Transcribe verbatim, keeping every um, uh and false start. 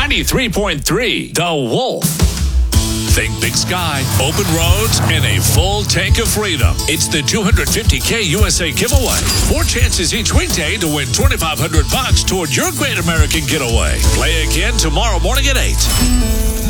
ninety-three point three, The Wolf. Think big sky, open roads, and a full tank of freedom. It's the two hundred fifty K U S A giveaway. Four chances each weekday to win twenty-five hundred bucks toward your great American getaway. Play again tomorrow morning at eight.